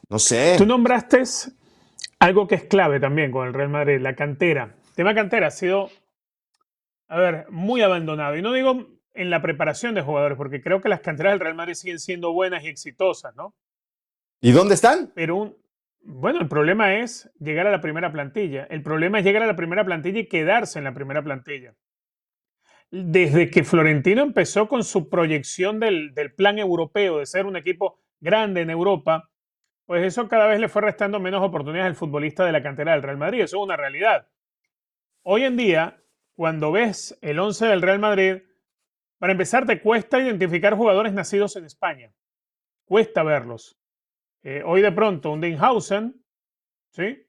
No sé. Tú nombraste algo que es clave también con el Real Madrid, la cantera. El tema cantera ha sido, a ver, muy abandonado. Y no digo en la preparación de jugadores, porque creo que las canteras del Real Madrid siguen siendo buenas y exitosas, ¿no? ¿Y dónde están? Pero bueno, el problema es llegar a la primera plantilla. El problema es llegar a la primera plantilla y quedarse en la primera plantilla. Desde que Florentino empezó con su proyección del plan europeo, de ser un equipo grande en Europa, pues eso cada vez le fue restando menos oportunidades al futbolista de la cantera del Real Madrid. Eso es una realidad. Hoy en día, cuando ves el 11 del Real Madrid, para empezar te cuesta identificar jugadores nacidos en España. Cuesta verlos. Hoy de pronto un Dinhausen, ¿sí?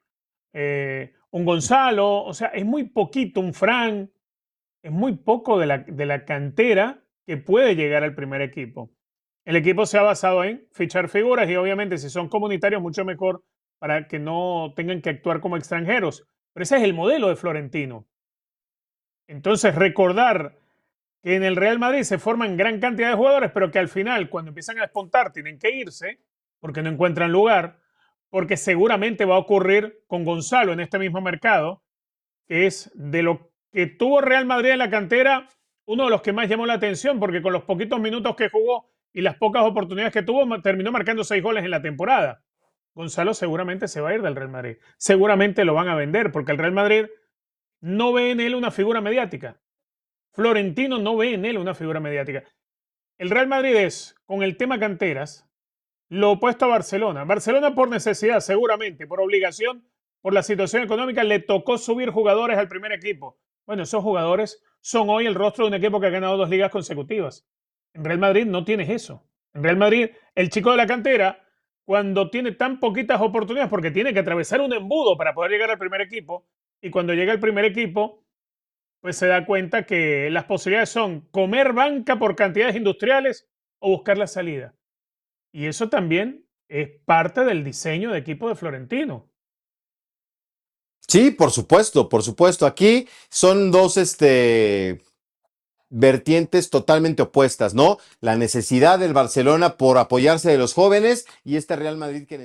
Un Gonzalo, o sea, es muy poquito, un Fran, es muy poco de la cantera que puede llegar al primer equipo. El equipo se ha basado en fichar figuras y obviamente si son comunitarios mucho mejor para que no tengan que actuar como extranjeros. Pero ese es el modelo de Florentino. Entonces recordar que en el Real Madrid se forman gran cantidad de jugadores, pero que al final cuando empiezan a despuntar tienen que irse porque no encuentran lugar, porque seguramente va a ocurrir con Gonzalo en este mismo mercado, que es de lo que tuvo Real Madrid en la cantera, uno de los que más llamó la atención, porque con los poquitos minutos que jugó y las pocas oportunidades que tuvo, terminó marcando 6 goles en la temporada. Gonzalo seguramente se va a ir del Real Madrid. Seguramente lo van a vender, porque el Real Madrid no ve en él una figura mediática. Florentino no ve en él una figura mediática. El Real Madrid es, con el tema canteras, lo opuesto a Barcelona. Barcelona por necesidad, seguramente, por obligación, por la situación económica, le tocó subir jugadores al primer equipo. Bueno, esos jugadores son hoy el rostro de un equipo que ha ganado 2 ligas consecutivas. En Real Madrid no tienes eso. En Real Madrid, el chico de la cantera, cuando tiene tan poquitas oportunidades, porque tiene que atravesar un embudo para poder llegar al primer equipo, y cuando llega al primer equipo, pues se da cuenta que las posibilidades son comer banca por cantidades industriales o buscar la salida. Y eso también es parte del diseño de equipo de Florentino. Sí, por supuesto, por supuesto. Aquí son dos vertientes totalmente opuestas, ¿no? La necesidad del Barcelona por apoyarse de los jóvenes y este Real Madrid que...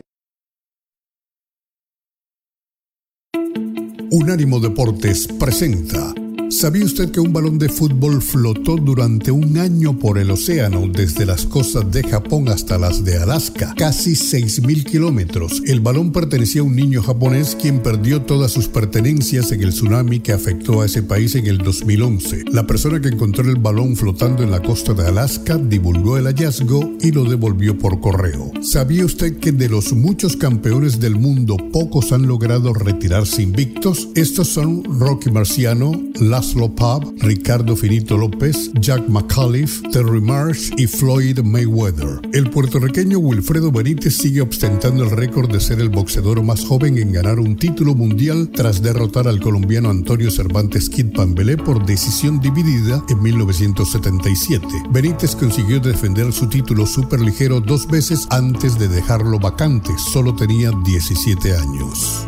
Unánimo Deportes presenta. ¿Sabía usted que un balón de fútbol flotó durante un año por el océano desde las costas de Japón hasta las de Alaska? Casi 6,000 kilómetros. El balón pertenecía a un niño japonés quien perdió todas sus pertenencias en el tsunami que afectó a ese país en el 2011. La persona que encontró el balón flotando en la costa de Alaska divulgó el hallazgo y lo devolvió por correo. ¿Sabía usted que de los muchos campeones del mundo pocos han logrado retirarse invictos? Estos son Rocky Marciano, Laszlo Pav, Ricardo Finito López, Jack McAuliffe, Terry Marsh y Floyd Mayweather. El puertorriqueño Wilfredo Benítez sigue ostentando el récord de ser el boxeador más joven en ganar un título mundial tras derrotar al colombiano Antonio Cervantes Kid Pambelé por decisión dividida en 1977. Benítez consiguió defender su título superligero 2 veces antes de dejarlo vacante. Solo tenía 17 años.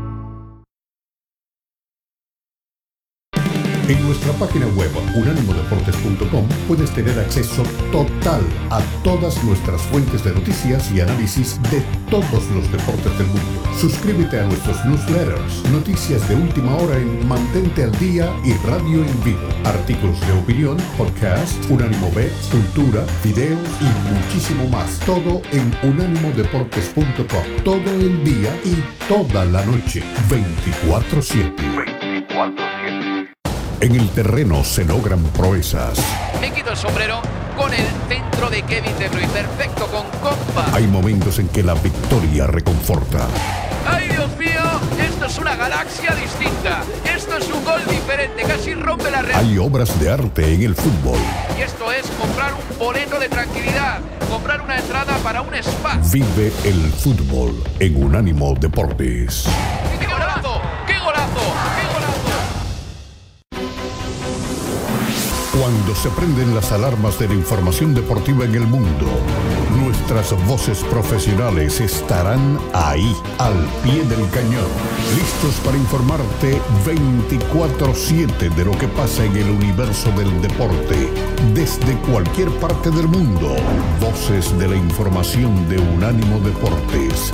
En nuestra página web unánimodeportes.com puedes tener acceso total a todas nuestras fuentes de noticias y análisis de todos los deportes del mundo. Suscríbete a nuestros newsletters, noticias de última hora en Mantente al Día y Radio en Vivo, artículos de opinión, podcast, Unánimo Bet, cultura, videos y muchísimo más. Todo en unánimodeportes.com. Todo el día y toda la noche, 24/7. 24/7. En el terreno se logran proezas. Me quito el sombrero con el centro de Kevin De Bruyne. Perfecto, con compa. Hay momentos en que la victoria reconforta. ¡Ay, Dios mío! Esto es una galaxia distinta. Esto es un gol diferente. Casi rompe la red. Hay obras de arte en el fútbol. Y esto es comprar un boleto de tranquilidad. Comprar una entrada para un spa. Vive el fútbol en Unánimo Deportes. ¡Qué golazo! ¡Qué golazo! ¡Qué golazo! Cuando se prenden las alarmas de la información deportiva en el mundo, nuestras voces profesionales estarán ahí, al pie del cañón, listos para informarte 24/7 de lo que pasa en el universo del deporte, desde cualquier parte del mundo. Voces de la información de Unánimo Deportes.